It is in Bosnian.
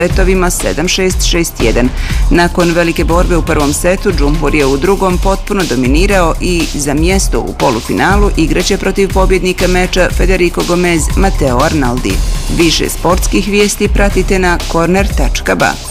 setovima 7-6, 6-1. Nakon velike borbe u prvom setu, Džumhur je u drugom potpuno dominirao i za mjesto u polufinalu igraće protiv pobjednika meča Federico Gomez, Matteo Arnaldi. Više sportskih vijesti pratite na corner.ba.